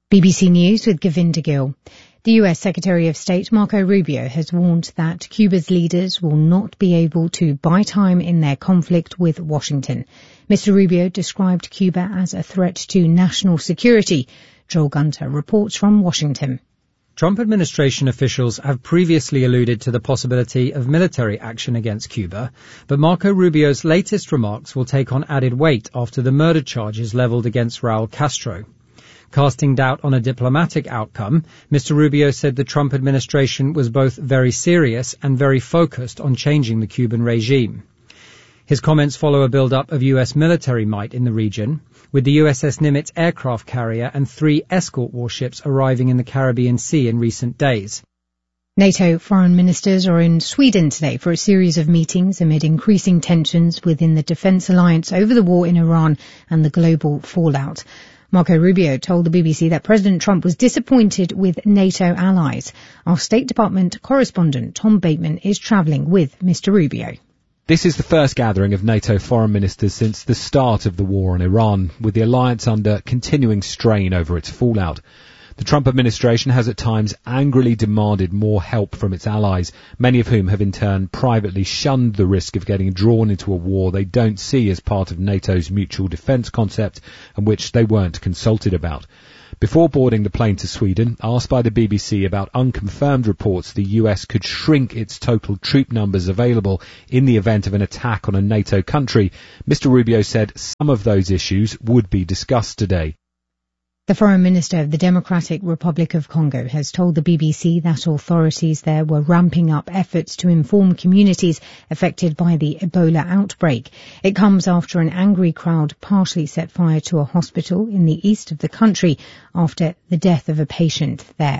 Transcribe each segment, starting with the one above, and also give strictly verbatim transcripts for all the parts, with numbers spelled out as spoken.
B B C News with Govinda Gill. The U S Secretary of State Marco Rubio has warned that Cuba's leaders will not be able to buy time in their conflict with Washington. Mister Rubio described Cuba as a threat to national security. Joel Gunter reports from Washington. Trump administration officials have previously alluded to the possibility of military action against Cuba, but Marco Rubio's latest remarks will take on added weight after the murder charges leveled against Raul Castro. Casting doubt on a diplomatic outcome, Mister Rubio said the Trump administration was both very serious and very focused on changing the Cuban regime. His comments follow a build-up of U S military might in the region, with the U S S Nimitz aircraft carrier and three escort warships arriving in the Caribbean Sea in recent days. NATO foreign ministers are in Sweden today for a series of meetings amid increasing tensions within the defence alliance over the war in Iran and the global fallout. Marco Rubio told the B B C that President Trump was disappointed with NATO allies. Our State Department correspondent Tom Bateman is travelling with Mister Rubio. This is the first gathering of NATO foreign ministers since the start of the war on Iran, with the alliance under continuing strain over its fallout. The Trump administration has at times angrily demanded more help from its allies, many of whom have in turn privately shunned the risk of getting drawn into a war they don't see as part of NATO's mutual defence concept and which they weren't consulted about. Before boarding the plane to Sweden, asked by the B B C about unconfirmed reports the U S could shrink its total troop numbers available in the event of an attack on a NATO country, Mister Rubio said some of those issues would be discussed today. The Foreign Minister of the Democratic Republic of Congo has told the B B C that authorities there were ramping up efforts to inform communities affected by the Ebola outbreak. It comes after an angry crowd partially set fire to a hospital in the east of the country after the death of a patient there.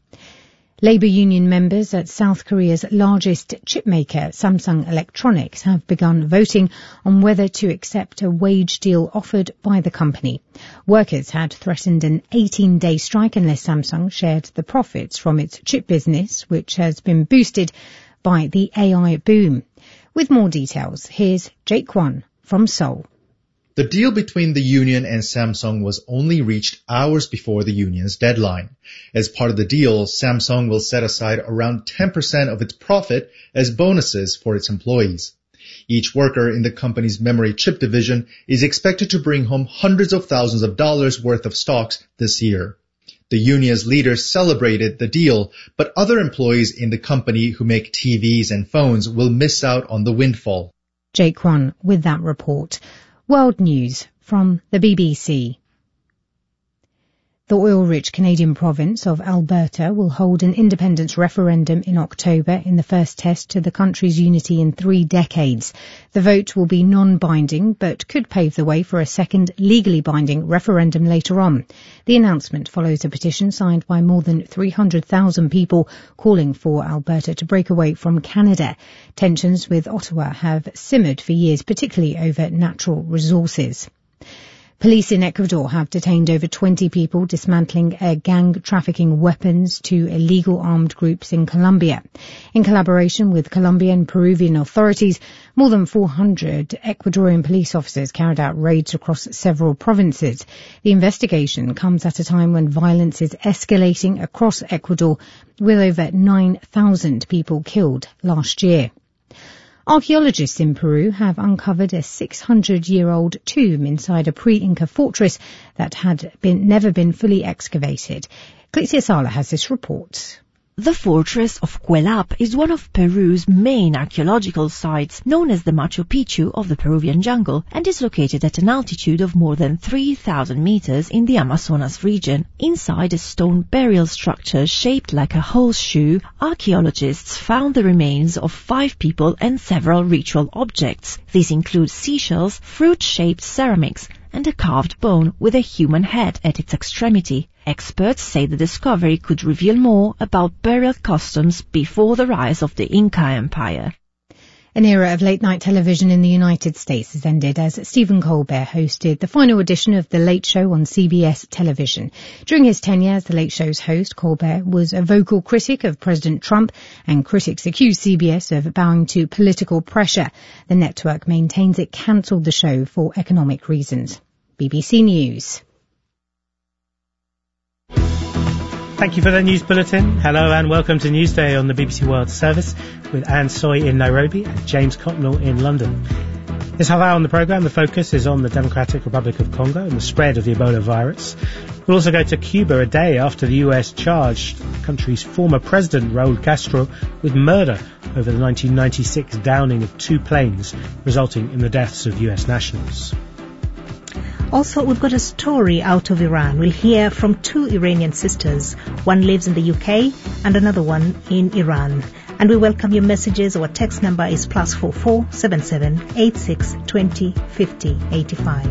Labour union members at South Korea's largest chipmaker, Samsung Electronics, have begun voting on whether to accept a wage deal offered by the company. Workers had threatened an eighteen-day strike unless Samsung shared the profits from its chip business, which has been boosted by the A I boom. With more details, here's Jake Kwan from Seoul. The deal between the union and Samsung was only reached hours before the union's deadline. As part of the deal, Samsung will set aside around ten percent of its profit as bonuses for its employees. Each worker in the company's memory chip division is expected to bring home hundreds of thousands of dollars worth of stocks this year. The union's leaders celebrated the deal, but other employees in the company who make T Vs and phones will miss out on the windfall. Jake Kwan with that report. World News from the B B C. The oil-rich Canadian province of Alberta will hold an independence referendum in October in the first test to the country's unity in three decades. The vote will be non-binding but could pave the way for a second legally binding referendum later on. The announcement follows a petition signed by more than three hundred thousand people calling for Alberta to break away from Canada. Tensions with Ottawa have simmered for years, particularly over natural resources. Police in Ecuador have detained over twenty people dismantling a gang trafficking weapons to illegal armed groups in Colombia. In collaboration with Colombian and Peruvian authorities, more than four hundred Ecuadorian police officers carried out raids across several provinces. The investigation comes at a time when violence is escalating across Ecuador, with over nine thousand people killed last year. Archaeologists in Peru have uncovered a six hundred year old tomb inside a pre-Inca fortress that had been never been fully excavated. Clixia Sala has this report. The fortress of Cuelap is one of Peru's main archaeological sites, known as the Machu Picchu of the Peruvian jungle, and is located at an altitude of more than three thousand meters in the Amazonas region. Inside a stone burial structure shaped like a horseshoe, archaeologists found the remains of five people and several ritual objects. These include seashells, fruit-shaped ceramics, and a carved bone with a human head at its extremity. Experts say the discovery could reveal more about burial customs before the rise of the Inca Empire. An era of late-night television in the United States has ended as Stephen Colbert hosted the final edition of The Late Show on C B S television. During his tenure as The Late Show's host, Colbert was a vocal critic of President Trump, and critics accused C B S of bowing to political pressure. The network maintains it cancelled the show for economic reasons. B B C News. Thank you for the news bulletin. Hello and welcome to Newsday on the B B C World Service with Anne Soy in Nairobi and James Cotnell in London. This half hour on the programme, the focus is on the Democratic Republic of Congo and the spread of the Ebola virus. We'll also go to Cuba a day after the U S charged the country's former president, Raul Castro, with murder over the nineteen ninety-six downing of two planes, resulting in the deaths of U S nationals. Also, we've got a story out of Iran. We'll hear from two Iranian sisters. One lives in the U K and another one in Iran. And we welcome your messages. Our text number is plus four four seven seven eight six twenty fifty eighty five.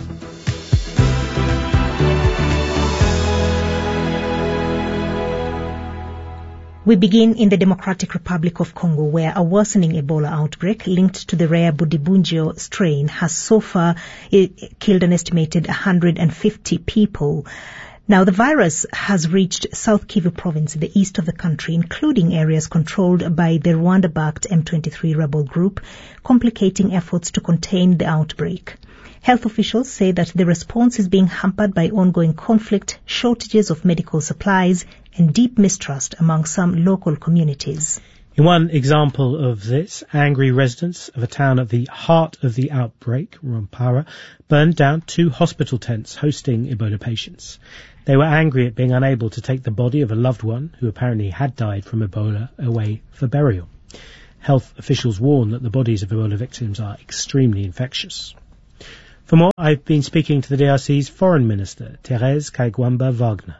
We begin in the Democratic Republic of Congo, where a worsening Ebola outbreak linked to the rare Budibunjo strain has so far killed an estimated one hundred fifty people. Now, the virus has reached South Kivu province in the east of the country, including areas controlled by the Rwanda-backed M twenty-three rebel group, complicating efforts to contain the outbreak. Health officials say that the response is being hampered by ongoing conflict, shortages of medical supplies, and deep mistrust among some local communities. In one example of this, angry residents of a town at the heart of the outbreak, Rwampara, burned down two hospital tents hosting Ebola patients. They were angry at being unable to take the body of a loved one who apparently had died from Ebola away for burial. Health officials warn that the bodies of Ebola victims are extremely infectious. For more, I've been speaking to the D R C's Foreign Minister, Thérèse Kayigwamba-Wagner.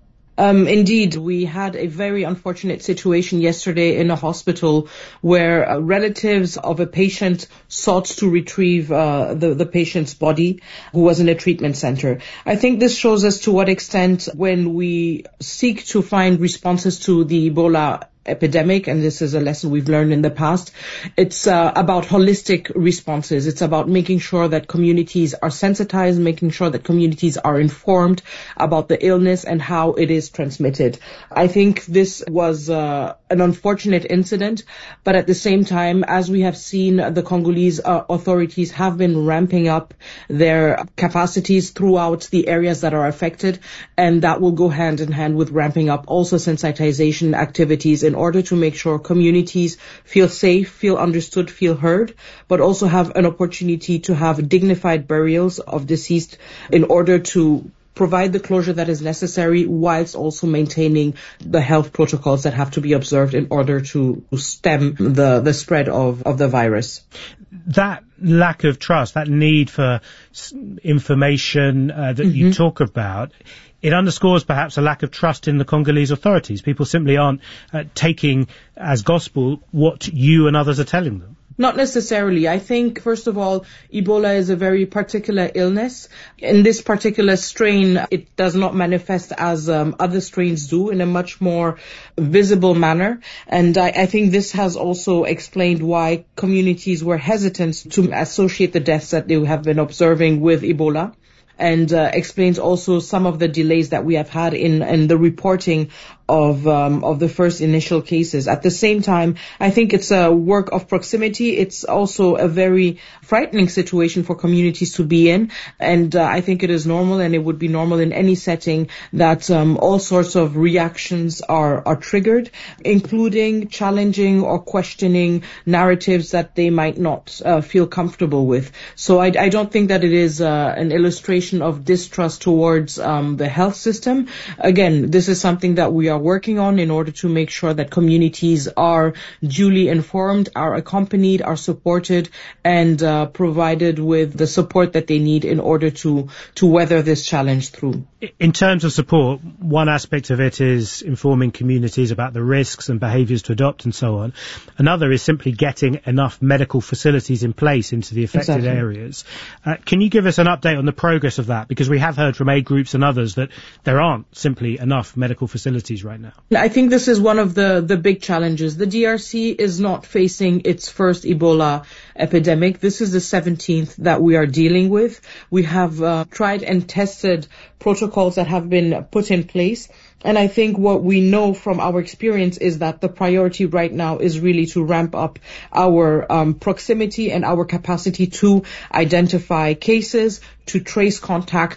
Um, indeed, we had a very unfortunate situation yesterday in a hospital where uh, relatives of a patient sought to retrieve uh, the, the patient's body who was in a treatment center. I think this shows us to what extent when we seek to find responses to the Ebola epidemic, and this is a lesson we've learned in the past, it's uh, about holistic responses. It's about making sure that communities are sensitized, making sure that communities are informed about the illness and how it is transmitted. I think this was uh, an unfortunate incident, but at the same time, as we have seen, the Congolese uh, authorities have been ramping up their capacities throughout the areas that are affected, and that will go hand in hand with ramping up also sensitization activities in in order to make sure communities feel safe, feel understood, feel heard, but also have an opportunity to have dignified burials of deceased in order to provide the closure that is necessary whilst also maintaining the health protocols that have to be observed in order to stem the, the spread of, of the virus. That lack of trust, that need for information uh, that mm-hmm. you talk about, it underscores perhaps a lack of trust in the Congolese authorities. People simply aren't uh, taking as gospel what you and others are telling them. Not necessarily. I think, first of all, Ebola is a very particular illness. In this particular strain, it does not manifest as um, other strains do in a much more visible manner. And I, I think this has also explained why communities were hesitant to associate the deaths that they have been observing with Ebola. And uh, explains also some of the delays that we have had in, in the reporting of um, of the first initial cases. At the same time, I think it's a work of proximity. It's also a very frightening situation for communities to be in, and uh, I think it is normal, and it would be normal in any setting that um, all sorts of reactions are are triggered, including challenging or questioning narratives that they might not uh, feel comfortable with. So I, I don't think that it is uh, an illustration of distrust towards um, the health system. Again, this is something that we are working on in order to make sure that communities are duly informed, are accompanied, are supported, and uh, provided with the support that they need in order to, to weather this challenge through. In terms of support, one aspect of it is informing communities about the risks and behaviours to adopt and so on. Another is simply getting enough medical facilities in place into the affected exactly. areas. Uh, can you give us an update on the progress of that? Because we have heard from aid groups and others that there aren't simply enough medical facilities right now. I think this is one of the, the big challenges. The D R C is not facing its first Ebola epidemic. This is the seventeenth that we are dealing with. We have uh, tried and tested protocols that have been put in place. And I think what we know from our experience is that the priority right now is really to ramp up our um, proximity and our capacity to identify cases, to trace contacts,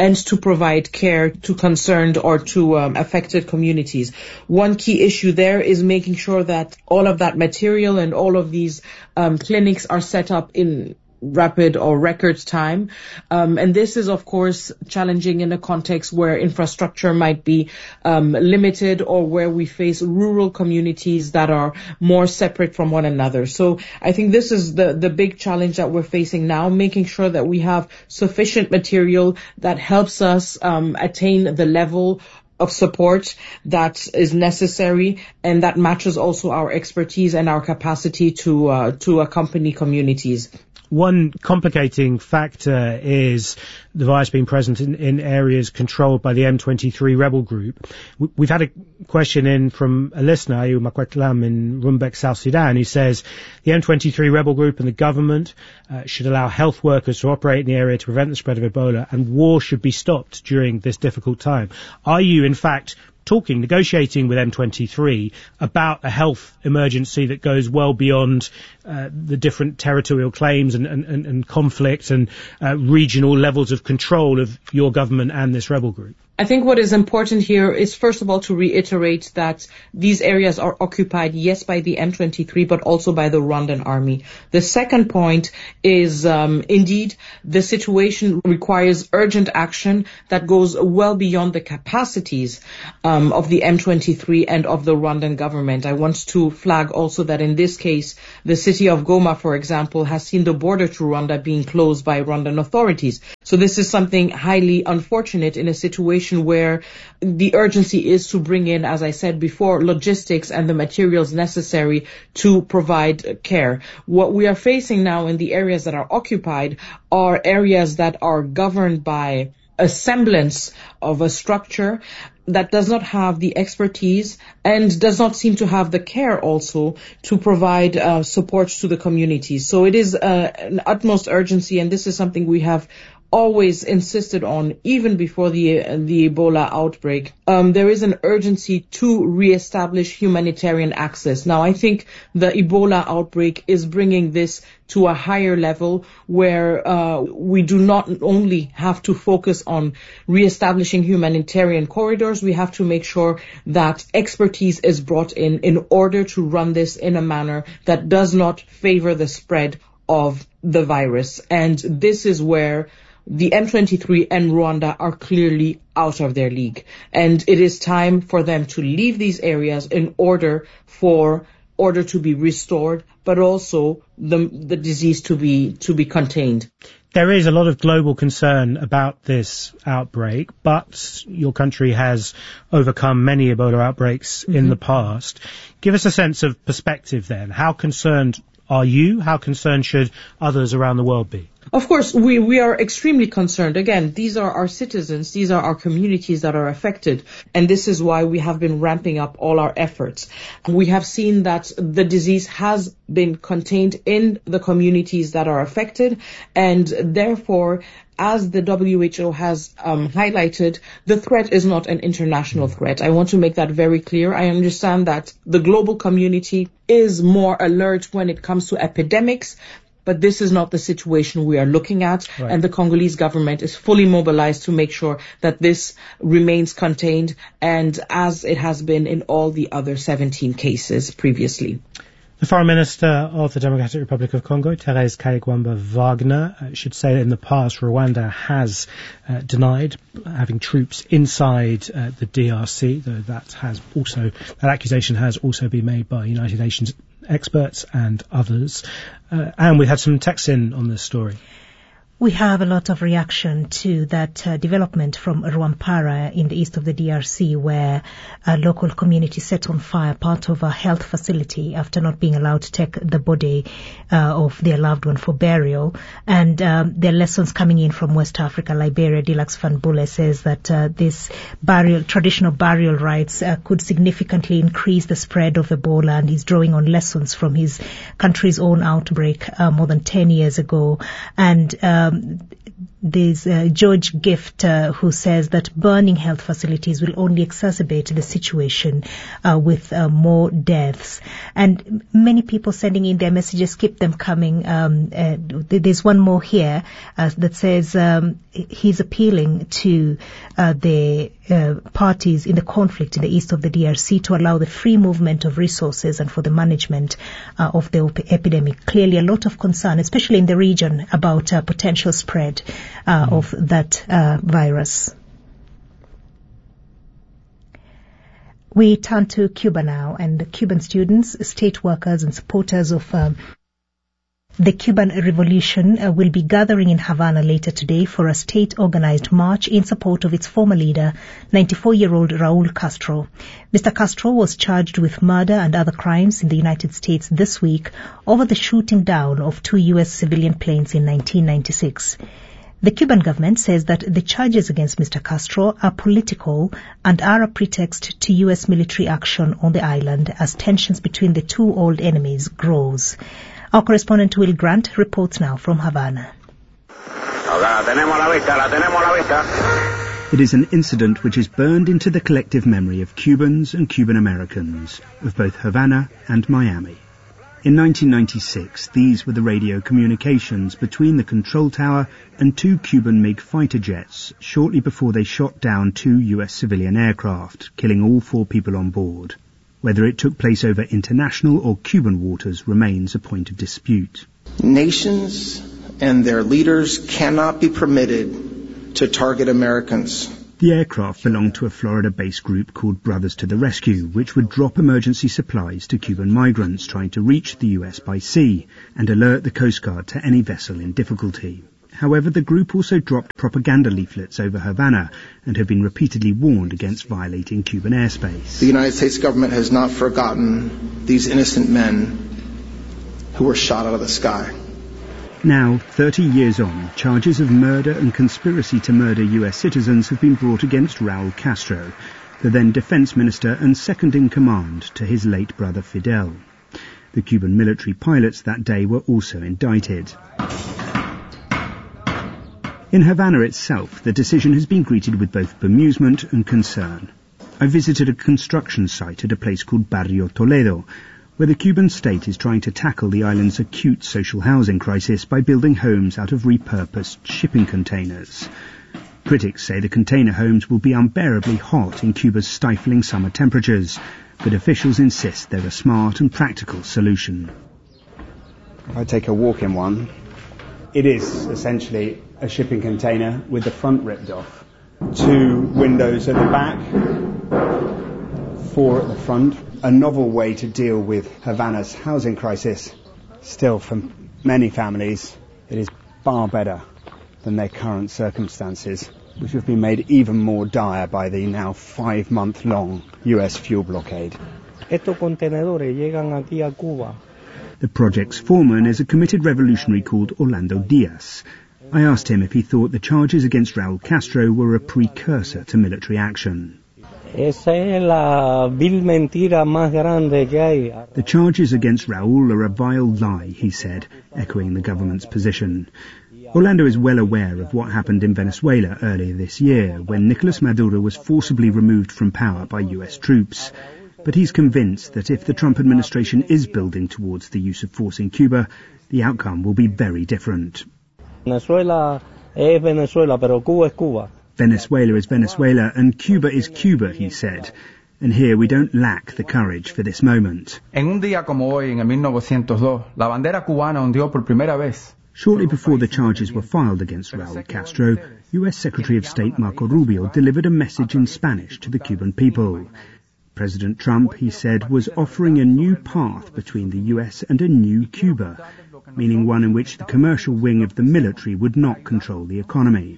and to provide care to concerned or to um, affected communities. One key issue there is making sure that all of that material and all of these um, clinics are set up in rapid or record time. Um, and this is, of course, challenging in a context where infrastructure might be um, limited or where we face rural communities that are more separate from one another. So I think this is the, the big challenge that we're facing now, making sure that we have sufficient material that helps us um, attain the level of support that is necessary and that matches also our expertise and our capacity to uh, to accompany communities. One complicating factor is the virus being present in, in areas controlled by the M twenty-three rebel group. We've had a question in from a listener, Ayu Makwetlam in Rumbek, South Sudan, who says the M twenty-three rebel group and the government uh, should allow health workers to operate in the area to prevent the spread of Ebola, and war should be stopped during this difficult time. Are you, in fact, talking, negotiating with M twenty-three about a health emergency that goes well beyond uh, the different territorial claims and, and, and, and conflict and uh, regional levels of control of your government and this rebel group? I think what is important here is, first of all, to reiterate that these areas are occupied, yes, by the M twenty-three, but also by the Rwandan army. The second point is, um, indeed, the situation requires urgent action that goes well beyond the capacities um, of the M twenty-three and of the Rwandan government. I want to flag also that in this case, the city of Goma, for example, has seen the border to Rwanda being closed by Rwandan authorities. So this is something highly unfortunate in a situation where the urgency is to bring in, as I said before, logistics and the materials necessary to provide care. What we are facing now in the areas that are occupied are areas that are governed by a semblance of a structure that does not have the expertise and does not seem to have the care also to provide uh, support to the communities. So it is uh, an utmost urgency, and this is something we have always insisted on, even before the the Ebola outbreak. Um, there is an urgency to reestablish humanitarian access. Now, I think the Ebola outbreak is bringing this to a higher level where uh, we do not only have to focus on reestablishing humanitarian corridors, we have to make sure that expertise is brought in in order to run this in a manner that does not favor the spread of the virus. And this is where the M twenty-three and Rwanda are clearly out of their league. And it is time for them to leave these areas in order for order to be restored, but also the the disease to be to be contained. There is a lot of global concern about this outbreak, but your country has overcome many Ebola outbreaks mm-hmm. in the past. Give us a sense of perspective then. How concerned are you? How concerned should others around the world be? Of course, we, we are extremely concerned. Again, these are our citizens. These are our communities that are affected. And this is why we have been ramping up all our efforts. We have seen that the disease has been contained in the communities that are affected. And therefore, as the W H O has um, highlighted, the threat is not an international threat. I want to make that very clear. I understand that the global community is more alert when it comes to epidemics, but this is not the situation we are looking at. Right. And the Congolese government is fully mobilized to make sure that this remains contained, and as it has been in all the other seventeen cases previously. The Foreign Minister of the Democratic Republic of Congo, Thérèse Kayigwamba Wagner, uh, should say that in the past Rwanda has uh, denied having troops inside uh, the D R C, though that has also that accusation has also been made by United Nations experts and others. Uh, and we had some texts in on this story. We have a lot of reaction to that uh, development from Rwampara in the east of the D R C, where a local community set on fire part of a health facility after not being allowed to take the body uh, of their loved one for burial. And um, there are lessons coming in from West Africa. Liberia, Dilax Van Bule says that uh, this burial, traditional burial rites uh, could significantly increase the spread of Ebola, and he's drawing on lessons from his country's own outbreak uh, more than ten years ago. And um, there's uh, George Gift uh, who says that burning health facilities will only exacerbate the situation uh, with uh, more deaths. And many people sending in their messages, keep them coming. Um, uh, there's one more here uh, that says um, he's appealing to uh, the uh, parties in the conflict in the east of the D R C to allow the free movement of resources and for the management uh, of the op- epidemic. Clearly a lot of concern, especially in the region, about uh, potential spread uh, mm. of that uh, virus. We turn to Cuba now, and the Cuban students, state workers and supporters of um, the Cuban Revolution uh, will be gathering in Havana later today for a state-organized march in support of its former leader, ninety-four-year-old Raul Castro. Mister Castro was charged with murder and other crimes in the United States this week over the shooting down of two U S civilian planes in nineteen ninety-six. The Cuban government says that the charges against Mister Castro are political and are a pretext to U S military action on the island as tensions between the two old enemies grows. Our correspondent Will Grant reports now from Havana. It is an incident which is burned into the collective memory of Cubans and Cuban Americans, of both Havana and Miami. In nineteen ninety-six, these were the radio communications between the control tower and two Cuban MiG fighter jets shortly before they shot down two U S civilian aircraft, killing all four people on board. Whether it took place over international or Cuban waters remains a point of dispute. Nations and their leaders cannot be permitted to target Americans. The aircraft belonged to a Florida-based group called Brothers to the Rescue, which would drop emergency supplies to Cuban migrants trying to reach the U S by sea and alert the Coast Guard to any vessel in difficulty. However, the group also dropped propaganda leaflets over Havana and have been repeatedly warned against violating Cuban airspace. The United States government has not forgotten these innocent men who were shot out of the sky. Now, thirty years on, charges of murder and conspiracy to murder U S citizens have been brought against Raul Castro, the then defense minister and second-in-command to his late brother Fidel. The Cuban military pilots that day were also indicted. In Havana itself, the decision has been greeted with both bemusement and concern. I visited a construction site at a place called Barrio Toledo, where the Cuban state is trying to tackle the island's acute social housing crisis by building homes out of repurposed shipping containers. Critics say the container homes will be unbearably hot in Cuba's stifling summer temperatures, but officials insist they're a smart and practical solution. If I take a walk in one, it is essentially a shipping container with the front ripped off. Two windows at the back, four at the front. A novel way to deal with Havana's housing crisis. Still, for many families, it is far better than their current circumstances, which have been made even more dire by the now five-month-long U S fuel blockade. Estos contenedores llegan aquí a Cuba. The project's foreman is a committed revolutionary called Orlando Diaz. I asked him if he thought the charges against Raul Castro were a precursor to military action. Esa es la vil mentira más grande que hay. The charges against Raul are a vile lie, he said, echoing the government's position. Orlando is well aware of what happened in Venezuela earlier this year, when Nicolas Maduro was forcibly removed from power by U S troops. But he's convinced that if the Trump administration is building towards the use of force in Cuba, the outcome will be very different. Venezuela es Venezuela, pero Cuba es Cuba. Venezuela is Venezuela and Cuba is Cuba, he said. And here we don't lack the courage for this moment. En un día como hoy, en mil novecientos dos, la bandera cubana ondeó por primera vez. Shortly before the charges were filed against Raul Castro, U S Secretary of State Marco Rubio delivered a message in Spanish to the Cuban people. President Trump, he said, was offering a new path between the U S and a new Cuba, meaning one in which the commercial wing of the military would not control the economy.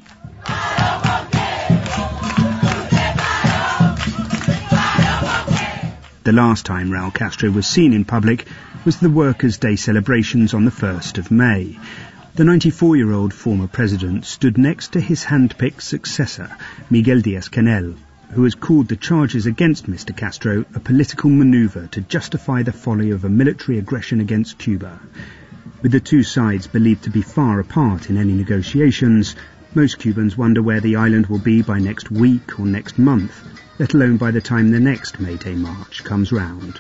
The last time Raul Castro was seen in public was the Workers' Day celebrations on the first of May. The ninety-four-year-old former president stood next to his hand-picked successor, Miguel Díaz-Canel, who has called the charges against Mister Castro a political maneuver to justify the folly of a military aggression against Cuba. With the two sides believed to be far apart in any negotiations, Most Cubans wonder where the island will be by next week or next month, let alone by the time the next May Day march comes round.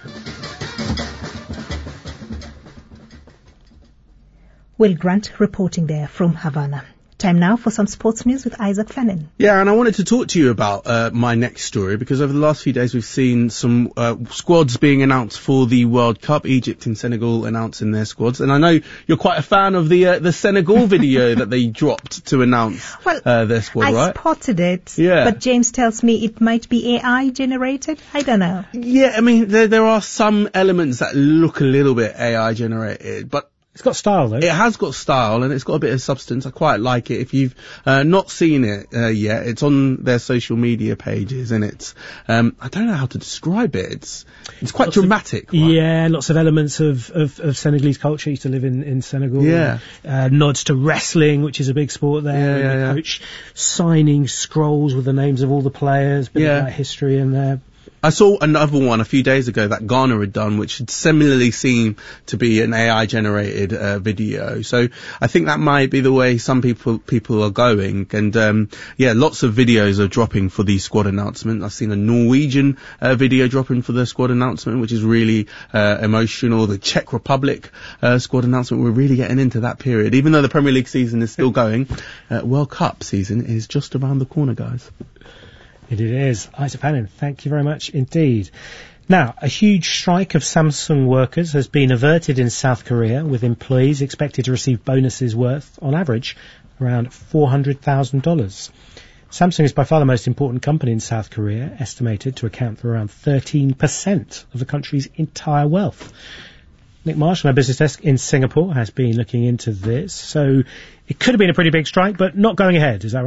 Will Grant reporting there from Havana. Time now for some sports news with Isaac Fennin. Yeah, and I wanted to talk to you about uh, my next story, because over the last few days we've seen some uh, squads being announced for the World Cup. Egypt and Senegal announcing their squads, and I know you're quite a fan of the uh, the Senegal video that they dropped to announce well, uh, their squad, I right? I spotted it, yeah. But James tells me it might be A I generated. I don't know. Yeah, I mean, there, there are some elements that look a little bit A I generated, but it's got style, though. It has got style, and it's got a bit of substance. I quite like it. If you've uh, not seen it uh, yet, it's on their social media pages, and it's um, I don't know how to describe it. It's it's quite lots dramatic. Of, right? Yeah, lots of elements of, of, of Senegalese culture. I used to live in, in Senegal. Yeah. Uh, nods to wrestling, which is a big sport there. Yeah, yeah, the yeah. coach signing scrolls with the names of all the players, bit yeah. of that history in there. I saw another one a few days ago that Ghana had done, which had similarly seemed to be an A I generated uh, video. So I think that might be the way some people people are going. And um, yeah, lots of videos are dropping for the squad announcement. I've seen a Norwegian uh, video dropping for the squad announcement, which is really uh, emotional. The Czech Republic uh, squad announcement, we're really getting into that period. Even though the Premier League season is still going, uh, World Cup season is just around the corner, guys. It is. Isaac Fannin, thank you very much indeed. Now, a huge strike of Samsung workers has been averted in South Korea, with employees expected to receive bonuses worth, on average, around four hundred thousand dollars. Samsung is by far the most important company in South Korea, estimated to account for around thirteen percent of the country's entire wealth. Nick Marsh on our business desk in Singapore has been looking into this. So it could have been a pretty big strike, but not going ahead, is that right?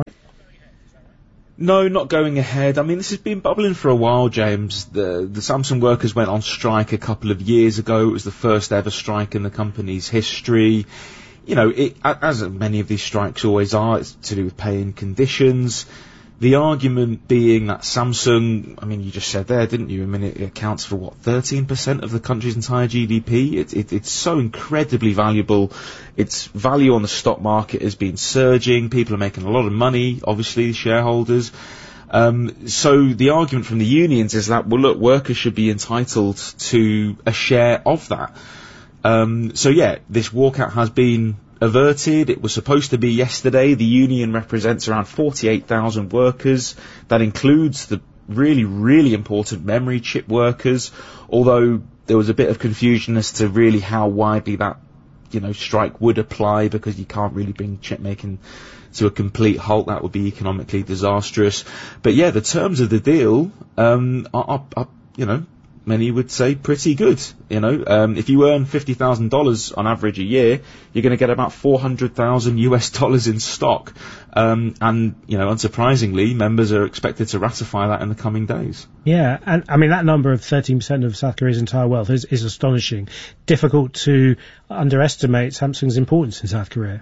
No, not going ahead. I mean, this has been bubbling for a while, James. The the Samsung workers went on strike a couple of years ago. It was the first ever strike in the company's history. You know, it, as many of these strikes always are, it's to do with pay and conditions. The argument being that Samsung, I mean, you just said there, didn't you? I mean, it, it accounts for, what, thirteen percent of the country's entire G D P? It, it, it's so incredibly valuable. Its value on the stock market has been surging. People are making a lot of money, obviously, shareholders. Um, so the argument from the unions is that, well, look, workers should be entitled to a share of that. Um, so, yeah, this walkout has been averted. It was supposed to be yesterday. The union represents around forty-eight thousand workers. That includes the really, really important memory chip workers, although there was a bit of confusion as to really how widely that, you know, strike would apply, because you can't really bring chip making to a complete halt. That would be economically disastrous. But yeah, the terms of the deal um, are, are, are, you know, many would say pretty good. You know, um, if you earn fifty thousand dollars on average a year, you're going to get about four hundred thousand U S dollars in stock. Um, and, you know, unsurprisingly, members are expected to ratify that in the coming days. Yeah, and I mean, that number of thirteen percent of South Korea's entire wealth is, is astonishing. Difficult to underestimate Samsung's importance in South Korea.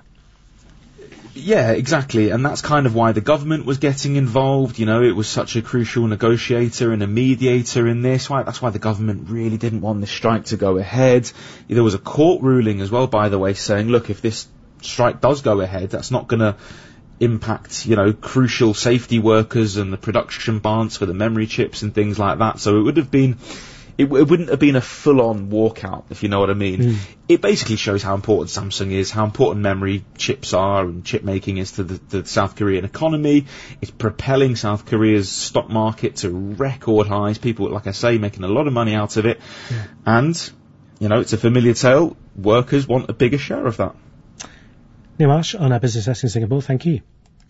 Yeah, exactly. And that's kind of why the government was getting involved. You know, it was such a crucial negotiator and a mediator in this. Why? That's why the government really didn't want this strike to go ahead. There was a court ruling as well, by the way, saying, look, if this strike does go ahead, that's not going to impact, you know, crucial safety workers and the production plants for the memory chips and things like that. So it would have been... It, it wouldn't have been a full-on walkout, if you know what I mean. Mm. It basically shows how important Samsung is, how important memory chips are and chip making is to the, the South Korean economy. It's propelling South Korea's stock market to record highs. People, like I say, making a lot of money out of it. Yeah. And, you know, it's a familiar tale. Workers want a bigger share of that. Neil Marsh on our business desk in Singapore. Thank you.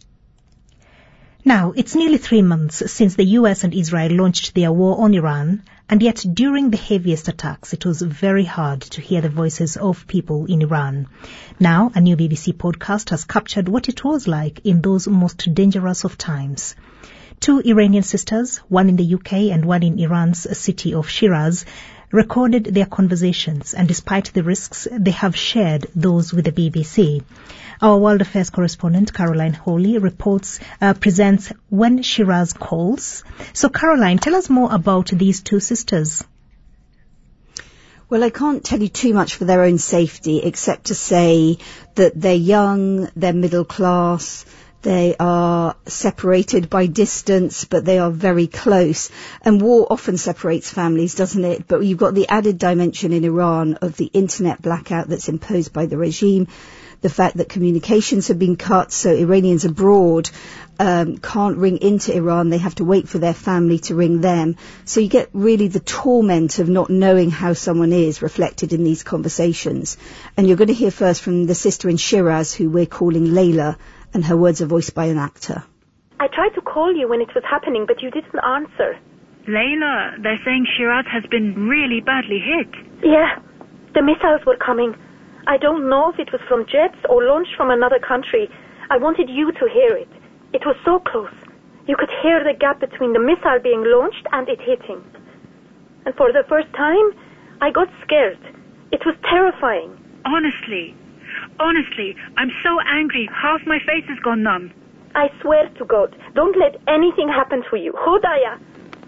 Now, it's nearly three months since the U S and Israel launched their war on Iran, and yet during the heaviest attacks it was very hard to hear the voices of people in Iran. Now, a new B B C podcast has captured what it was like in those most dangerous of times. Two Iranian sisters, one in the U K and one in Iran's city of Shiraz, recorded their conversations, and despite the risks, they have shared those with the B B C. Our World Affairs correspondent, Caroline Hawley, reports, uh, presents When Shiraz Calls. So, Caroline, tell us more about these two sisters. Well, I can't tell you too much for their own safety, except to say that they're young, they're middle class, They are separated by distance, but they are very close. And war often separates families, doesn't it? But you've got the added dimension in Iran of the internet blackout that's imposed by the regime, the fact that communications have been cut, so Iranians abroad um, can't ring into Iran. They have to wait for their family to ring them. So you get really the torment of not knowing how someone is reflected in these conversations. And you're going to hear first from the sister in Shiraz, who we're calling Layla, and her words are voiced by an actor. I tried to call you when it was happening, but you didn't answer. Layla, they're saying Shiraz has been really badly hit. Yeah, the missiles were coming. I don't know if it was from jets or launched from another country. I wanted you to hear it. It was so close. You could hear the gap between the missile being launched and it hitting. And for the first time, I got scared. It was terrifying. Honestly, honestly, I'm so angry. Half my face has gone numb. I swear to God, don't let anything happen to you. Hodaya.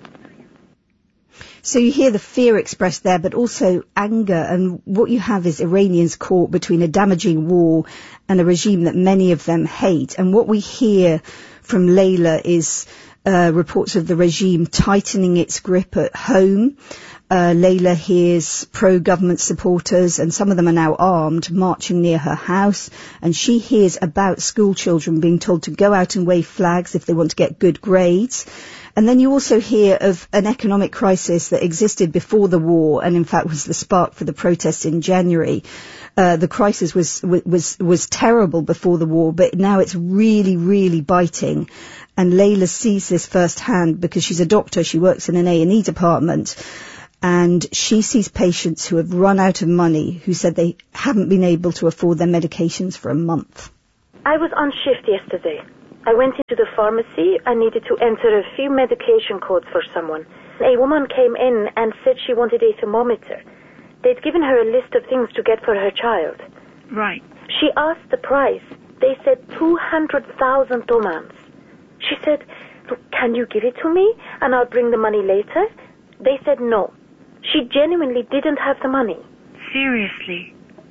So you hear the fear expressed there, but also anger, and what you have is Iranians caught between a damaging war and a regime that many of them hate. And what we hear from Layla is uh, reports of the regime tightening its grip at home. Uh, Layla hears pro-government supporters, and some of them are now armed, marching near her house, and she hears about school children being told to go out and wave flags if they want to get good grades. And then you also hear of an economic crisis that existed before the war, and in fact was the spark for the protests in January. Uh, the crisis was was was terrible before the war, but now it's really, really biting. And Layla sees this firsthand because she's a doctor. She works in an A and E department. And she sees patients who have run out of money, who said they haven't been able to afford their medications for a month. I was on shift yesterday. I went into the pharmacy. I needed to enter a few medication codes for someone. A woman came in and said she wanted a thermometer. They'd given her a list of things to get for her child. Right. She asked the price. They said two hundred thousand domans. She said, can you give it to me and I'll bring the money later? They said no. She genuinely didn't have the money. Seriously?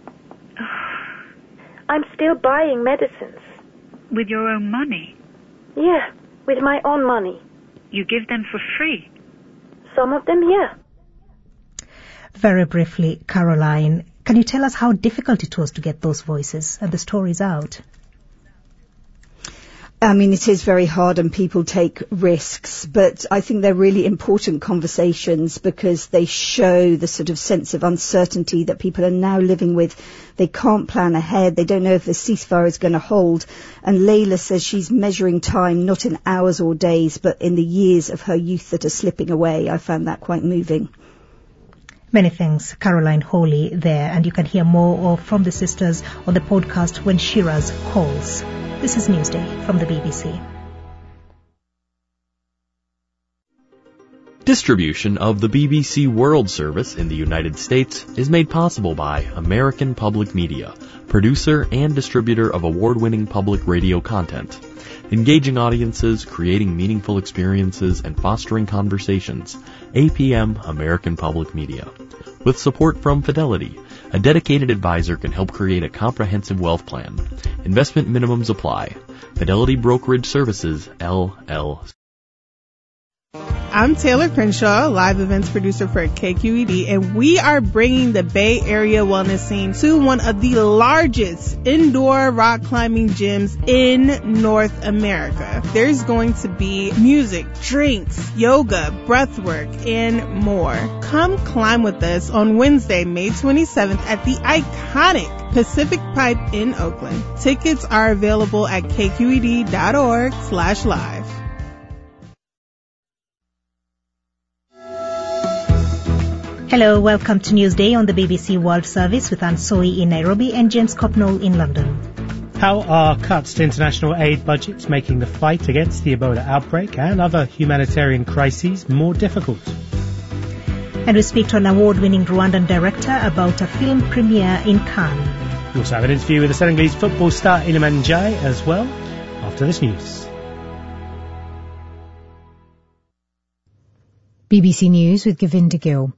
I'm still buying medicines. With your own money? Yeah, with my own money. You give them for free? Some of them, yeah. Very briefly, Caroline, can you tell us how difficult it was to get those voices and the stories out? I mean, it is very hard and people take risks, but I think they're really important conversations because they show the sort of sense of uncertainty that people are now living with. They can't plan ahead. They don't know if the ceasefire is going to hold. And Layla says she's measuring time, not in hours or days, but in the years of her youth that are slipping away. I found that quite moving. Many thanks, Caroline Hawley there, and you can hear more from the sisters on the podcast When Shiraz Calls. This is Newsday from the B B C. Distribution of the B B C World Service in the United States is made possible by American Public Media, producer and distributor of award-winning public radio content. Engaging audiences, creating meaningful experiences, and fostering conversations. A P M American Public Media. With support from Fidelity, a dedicated advisor can help create a comprehensive wealth plan. Investment minimums apply. Fidelity Brokerage Services, L L C. I'm Taylor Crenshaw, live events producer for K Q E D, and we are bringing the Bay Area wellness scene to one of the largest indoor rock climbing gyms in North America. There's going to be music, drinks, yoga, breathwork, and more. Come climb with us on Wednesday, May twenty-seventh at the iconic Pacific Pipe in Oakland. Tickets are available at k q e d dot org slash live. Hello, welcome to Newsday on the B B C World Service with Anne Soy in Nairobi and James Copnall in London. How are cuts to international aid budgets making the fight against the Ebola outbreak and other humanitarian crises more difficult? And we speak to an award-winning Rwandan director about a film premiere in Cannes. We also have an interview with the Senegalese football star Iliman Ndiaye as well after this news. B B C News with Govinda Gill.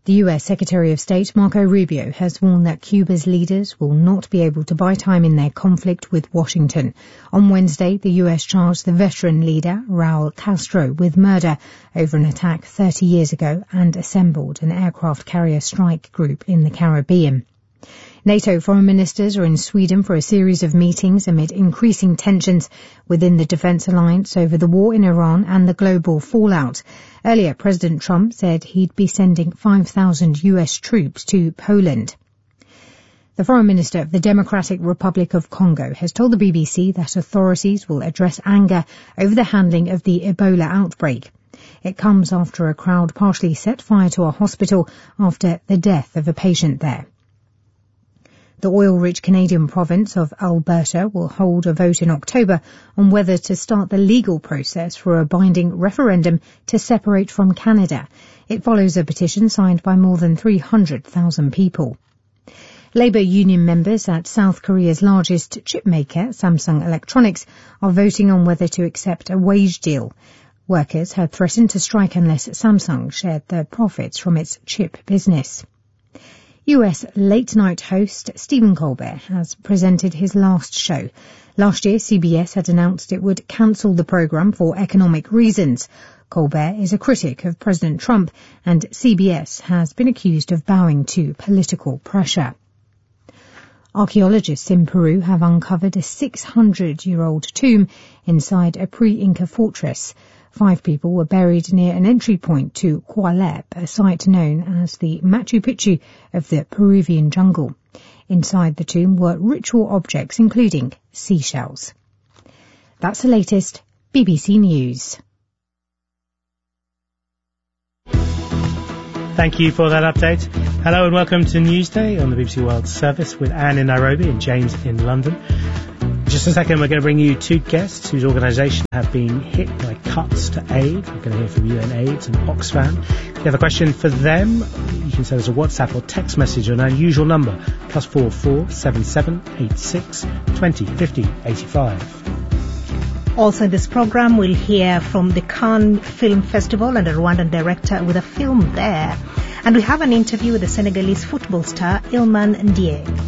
The U S Secretary of State Marco Rubio has warned that Cuba's leaders will not be able to buy time in their conflict with Washington. On Wednesday, the U S charged the veteran leader, Raul Castro, with murder over an attack thirty years ago and assembled an aircraft carrier strike group in the Caribbean. NATO foreign ministers are in Sweden for a series of meetings amid increasing tensions within the defence alliance over the war in Iran and the global fallout. Earlier, President Trump said he'd be sending five thousand U S troops to Poland. The Foreign Minister of the Democratic Republic of Congo has told the B B C that authorities will address anger over the handling of the Ebola outbreak. It comes after a crowd partially set fire to a hospital after the death of a patient there. The oil-rich Canadian province of Alberta will hold a vote in October on whether to start the legal process for a binding referendum to separate from Canada. It follows a petition signed by more than three hundred thousand people. Labour union members at South Korea's largest chip maker, Samsung Electronics, are voting on whether to accept a wage deal. Workers had threatened to strike unless Samsung shared the profits from its chip business. U S late-night host Stephen Colbert has presented his last show. Last year, C B S had announced it would cancel the programme for economic reasons. Colbert is a critic of President Trump, and C B S has been accused of bowing to political pressure. Archaeologists in Peru have uncovered a six hundred year old tomb inside a pre-Inca fortress. Five people were buried near an entry point to Cualep, a site known as the Machu Picchu of the Peruvian jungle. Inside the tomb were ritual objects, including seashells. That's the latest B B C News. Thank you for that update. Hello and welcome to Newsday on the B B C World Service with Anne in Nairobi and James in London. In just a second, we're going to bring you two guests whose organisations have been hit by cuts to aid. We're going to hear from U N AIDS and Oxfam. If you have a question for them, you can send us a WhatsApp or text message on our usual number, plus four four seven seven eight six twenty fifty eighty five. Also in this program, we'll hear from the Cannes Film Festival and a Rwandan director with a film there. And we have an interview with the Senegalese football star Ilman Ndiaye.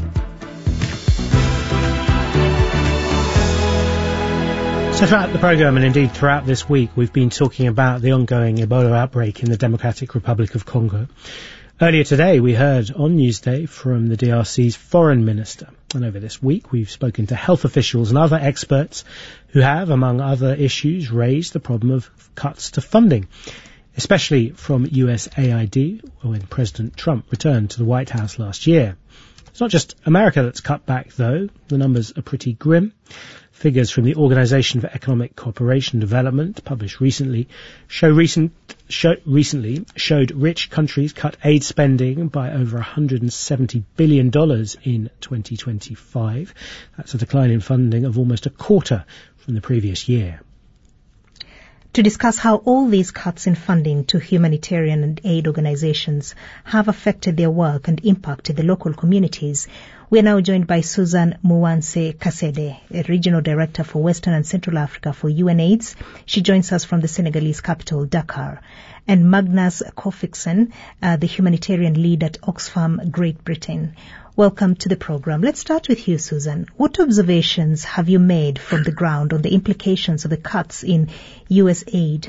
So throughout the programme, and indeed throughout this week, we've been talking about the ongoing Ebola outbreak in the Democratic Republic of Congo. Earlier today, we heard on Newsday from the D R C's foreign minister. And over this week, we've spoken to health officials and other experts who have, among other issues, raised the problem of cuts to funding, especially from U S A I D when President Trump returned to the White House last year. It's not just America that's cut back, though. The numbers are pretty grim. Figures from the Organization for Economic Cooperation and Development, published recently, show recent show, recently showed rich countries cut aid spending by over one hundred seventy billion dollars in twenty twenty-five. That's a decline in funding of almost a quarter from the previous year. To discuss how all these cuts in funding to humanitarian and aid organizations have affected their work and impacted the local communities, we are now joined by Susan Muwanse Kasede, a regional director for Western and Central Africa for U N AIDS. She joins us from the Senegalese capital, Dakar. And Magnus Kofiksen, uh, the humanitarian lead at Oxfam, Great Britain. Welcome to the program. Let's start with you, Susan. What observations have you made from the ground on the implications of the cuts in U S aid?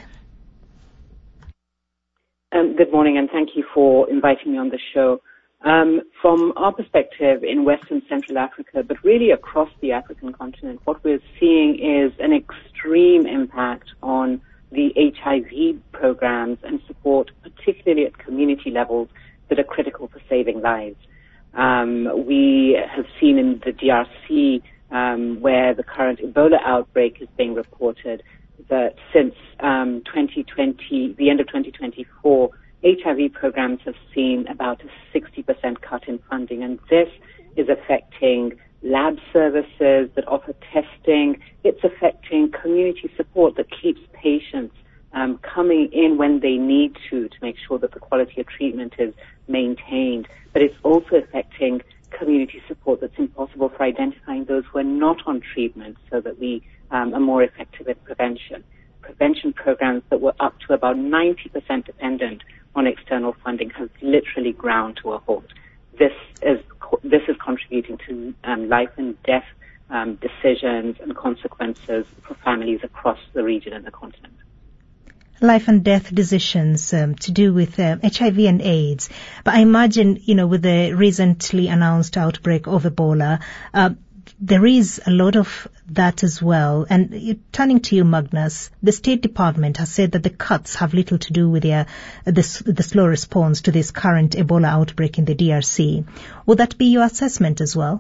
Um, good morning, and thank you for inviting me on the show. Um, from our perspective in Western Central Africa, but really across the African continent, what we're seeing is an extreme impact on the H I V programs and support, particularly at community levels, that are critical for saving lives. Um, we have seen in the D R C, um, where the current Ebola outbreak is being reported, that since um, twenty twenty, the end of twenty twenty-four, H I V programs have seen about a sixty percent cut in funding, and this is affecting lab services that offer testing. It's affecting community support that keeps patients um, coming in when they need to, to make sure that the quality of treatment is maintained. But it's also affecting community support that's impossible for identifying those who are not on treatment so that we um, are more effective at prevention. prevention programs that were up to about ninety percent dependent on external funding have literally ground to a halt. This is this is contributing to um, life and death um, decisions and consequences for families across the region and the continent. Life and death decisions um, to do with um, H I V and AIDS. But I imagine, you know, with the recently announced outbreak of Ebola, uh, there is a lot of that as well. And uh, turning to you, Magnus, the State Department has said that the cuts have little to do with their, uh, the, the slow response to this current Ebola outbreak in the D R C. Would that be your assessment as well?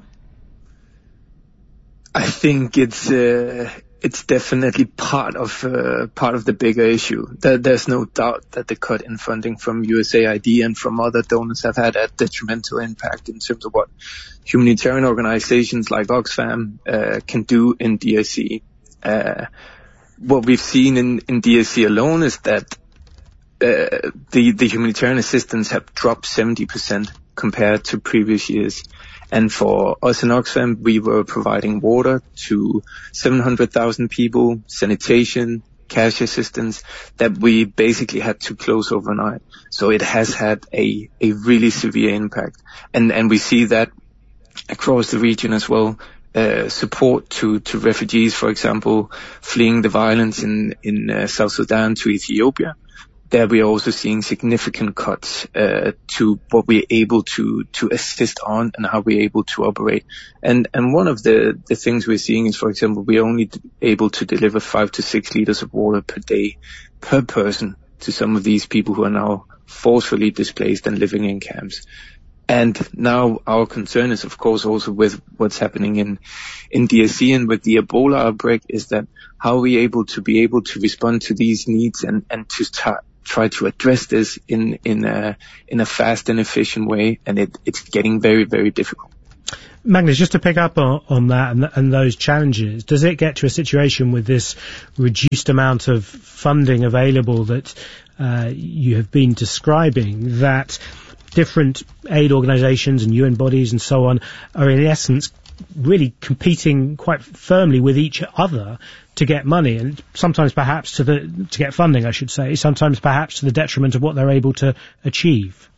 I think it's uh, it's definitely part of uh, part of the bigger issue. There, there's no doubt that the cut in funding from U S A I D and from other donors have had a detrimental impact in terms of what humanitarian organizations like Oxfam uh, can do in D R C. Uh, what we've seen in, in D R C alone is that uh, the the humanitarian assistance have dropped seventy percent compared to previous years. And for us in Oxfam, we were providing water to seven hundred thousand people, sanitation, cash assistance that we basically had to close overnight. So it has had a, a really severe impact. And, and we see that across the region as well. Uh, support to, to refugees, for example, fleeing the violence in, in uh, South Sudan to Ethiopia. There we are also seeing significant cuts uh, to what we're able to to assist on and how we're able to operate. And and one of the, the things we're seeing is, for example, we're only able to deliver five to six liters of water per day per person to some of these people who are now forcefully displaced and living in camps. And now our concern is, of course, also with what's happening in, in D R C and with the Ebola outbreak, is that how are we able to be able to respond to these needs and, and to start try to address this in in a in a fast and efficient way, and it, it's getting very, very difficult. Magnus, just to pick up on, on that and, and those challenges, does it get to a situation with this reduced amount of funding available that uh, you have been describing, that different aid organisations and U N bodies and so on are in essence really competing quite firmly with each other to get money, and sometimes perhaps to the to get funding, I should say, sometimes perhaps to the detriment of what they're able to achieve?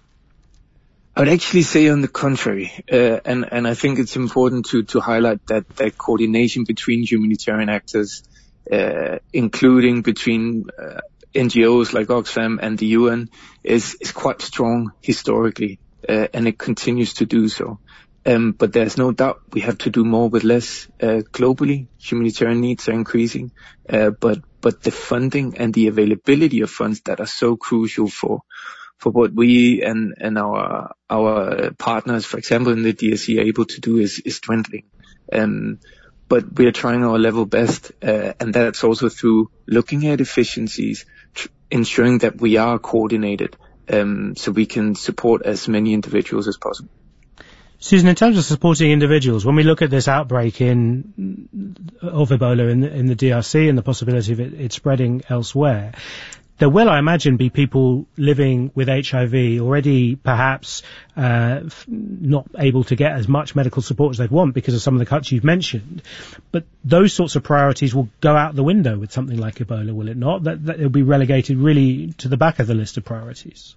I would actually say on the contrary, uh, and and I think it's important to to highlight that that coordination between humanitarian actors, uh, including between uh, N G Os like Oxfam and the U N, is is quite strong historically, uh, and it continues to do so. Um, but there's no doubt we have to do more with less. Uh, globally, humanitarian needs are increasing, uh, but but the funding and the availability of funds that are so crucial for for what we and and our our partners, for example, in the D R C, are able to do is is dwindling. Um, but we are trying our level best, uh, and that's also through looking at efficiencies, tr- ensuring that we are coordinated, um, so we can support as many individuals as possible. Susan, in terms of supporting individuals, when we look at this outbreak in of Ebola in the, in the D R C and the possibility of it, it spreading elsewhere, there will, I imagine, be people living with H I V already perhaps uh, f- not able to get as much medical support as they'd want because of some of the cuts you've mentioned. But those sorts of priorities will go out the window with something like Ebola, will it not? That, that it'll be relegated really to the back of the list of priorities.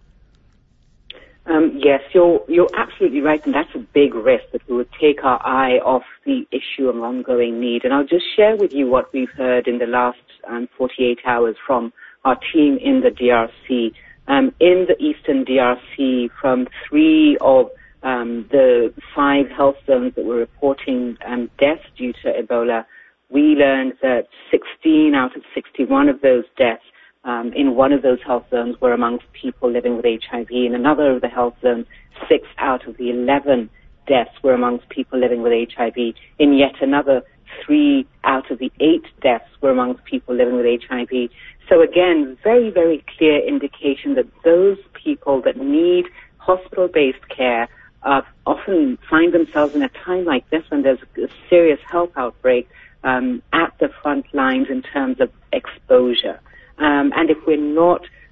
Um, yes, you're you're absolutely right, and that's a big risk, that we would take our eye off the issue of ongoing need. And I'll just share with you what we've heard in the last um, forty-eight hours from our team in the D R C. Um, in the eastern D R C, from three of um, the five health zones that were reporting um, deaths due to Ebola, we learned that sixteen out of sixty-one of those deaths Um, in one of those health zones were amongst people living with H I V. In another of the health zones, six out of the eleven deaths were amongst people living with H I V. In yet another, three out of the eight deaths were amongst people living with H I V. So again, very, very clear indication that those people that need hospital-based care uh, often find themselves in a time like this when there's a serious health outbreak um, at the front lines in terms of exposure. Um, and if we're not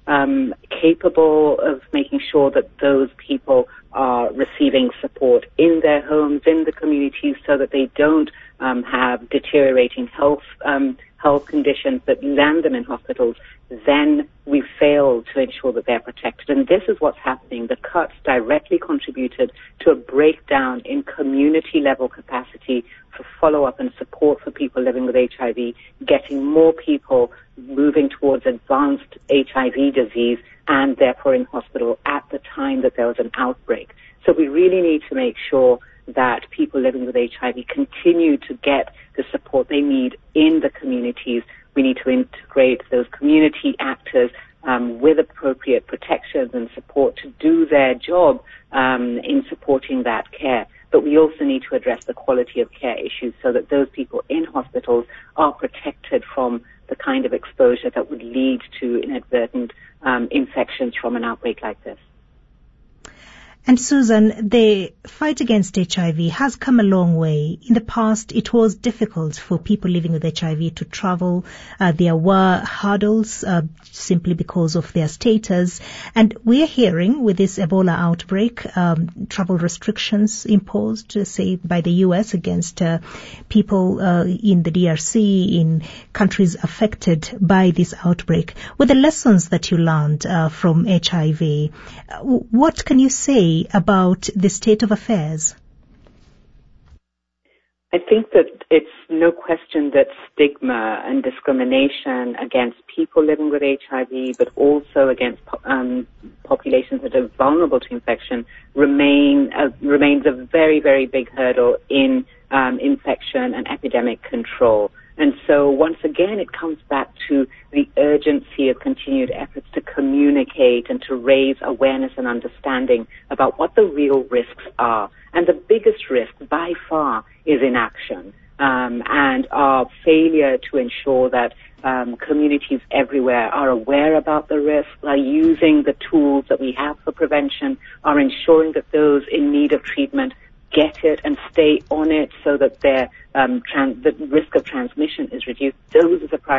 um, capable of making sure that those people are receiving support in their homes, in the communities, so that they don't um, have deteriorating health um, health conditions that land them in hospitals, then we fail to ensure that they're protected. And this is what's happening. The cuts directly contributed to a breakdown in community-level capacity for follow-up and support for people living with H I V, getting more people moving towards advanced H I V disease and therefore in hospital at the time that there was an outbreak. So we really need to make sure that people living with H I V continue to get the support they need in the communities. We need to integrate those community actors um, with appropriate protections and support to do their job um, in supporting that care. But we also need to address the quality of care issues so that those people in hospitals are protected from the kind of exposure that would lead to inadvertent um, infections from an outbreak like this. And Susan, the fight against H I V has come a long way. In the past, it was difficult for people living with H I V to travel. Uh, there were hurdles uh, simply because of their status. And we're hearing with this Ebola outbreak, um, travel restrictions imposed, uh, say, by the U S against uh, people uh, in the D R C, in countries affected by this outbreak. With the lessons that you learned uh, from H I V, uh, what can you say about the state of affairs? I think that it's no question that stigma and discrimination against people living with H I V, but also against um, populations that are vulnerable to infection, remain uh, remains a very, very big hurdle in um, infection and epidemic control. And so once again, it comes back to the urgency of continued efforts to communicate and to raise awareness and understanding about what the real risks are. And the biggest risk by far is inaction, um, and our failure to ensure that um, communities everywhere are aware about the risk, are using the tools that we have for prevention, are ensuring that those in need of treatment get it and stay on it so that their um, trans- the risk of transmission is reduced. Those are the priorities.